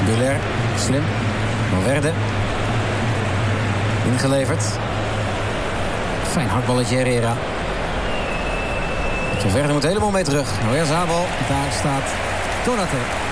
Buller, slim. Valverde. Ingeleverd. Fijn hakballetje Herrera. Valverde moet helemaal mee terug. Oyarzabal, daar staat Konate.